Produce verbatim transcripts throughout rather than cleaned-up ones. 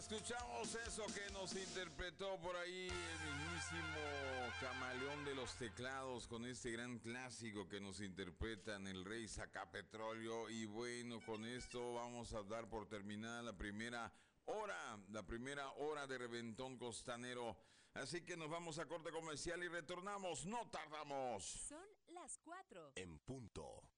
escuchamos eso que nos interpretó por ahí el mismísimo Camaleón de los Teclados con este gran clásico que nos interpretan el Rey Sacapetróleo. Y bueno, con esto vamos a dar por terminada la primera hora, la primera hora de Reventón Costanero. Así que nos vamos a corte comercial y retornamos, no tardamos. Son las cuatro. En punto.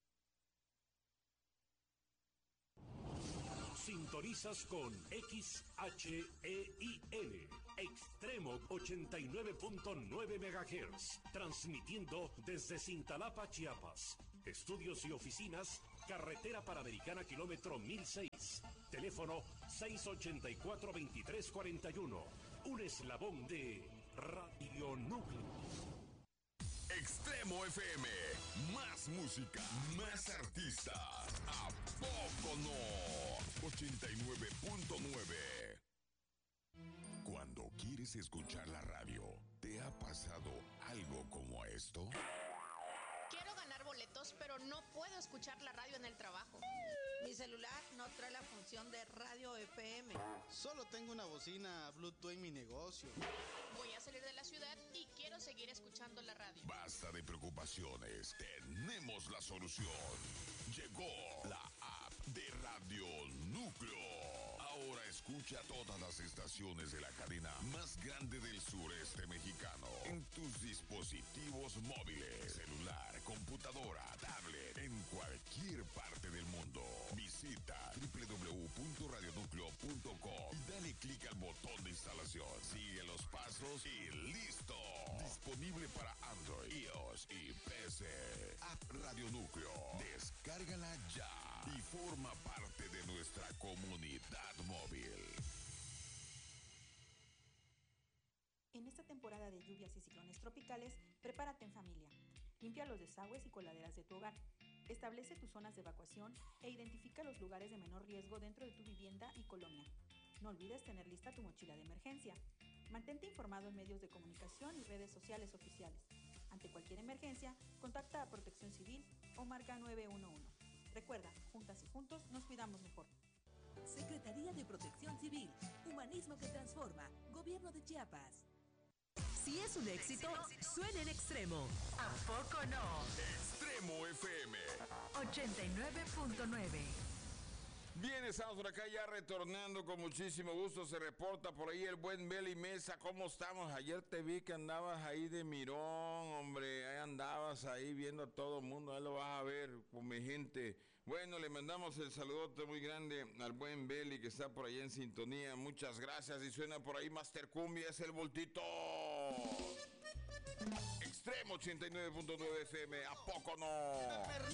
Sintonizas con X H E I L, Extremo ochenta y nueve punto nueve megahertz, transmitiendo desde Cintalapa, Chiapas. Estudios y oficinas, Carretera Panamericana, kilómetro mil seis. Teléfono seis ochenta y cuatro, veintitrés cuarenta y uno. Un eslabón de Radio Núcleo. Extremo F M, más música, más artistas. ¿A poco no? ochenta y nueve punto nueve. Cuando quieres escuchar la radio, ¿te ha pasado algo como esto? Quiero ganar boletos, pero no puedo escuchar la radio en el trabajo. Mi celular no trae la función de radio F M. Solo tengo una bocina Bluetooth en mi negocio. Voy a salir de la ciudad y quiero seguir escuchando la radio. Basta de preocupaciones, tenemos la solución. Llegó la app de Radio Núcleo. Ahora escucha todas las estaciones de la cadena más grande del sureste mexicano en tus dispositivos móviles, celular, computadora, tablet, en cualquier parte del mundo. Visita doble u doble u doble u punto radio núcleo punto com y dale clic al botón de instalación. Sigue los pasos y listo. Disponible para Android, iOS y P C. App Radio Núcleo. Descárgala ya y forma parte de nuestra comunidad móvil. En esta temporada de lluvias y ciclones tropicales, prepárate en familia. Limpia los desagües y coladeras de tu hogar. Establece tus zonas de evacuación e identifica los lugares de menor riesgo dentro de tu vivienda y colonia. No olvides tener lista tu mochila de emergencia. Mantente informado en medios de comunicación y redes sociales oficiales. Ante cualquier emergencia, contacta a Protección Civil o marca nueve uno uno. Recuerda, juntas y juntos nos cuidamos mejor. Secretaría de Protección Civil, Humanismo que Transforma, Gobierno de Chiapas. Si es un éxito, suena en Extremo. ¿A poco no? Extremo F M ochenta y nueve punto nueve. Bien, estamos por acá ya retornando con muchísimo gusto. Se reporta por ahí el buen Beli Mesa. ¿Cómo estamos? Ayer te vi que andabas ahí de mirón, hombre. Ahí andabas ahí viendo a todo el mundo. Ahí lo vas a ver con mi gente. Bueno, le mandamos el saludote muy grande al buen Beli que está por ahí en sintonía. Muchas gracias. Y suena por ahí Master Cumbia, es el voltito. Extremo ochenta y nueve punto nueve F M. ¿A poco no?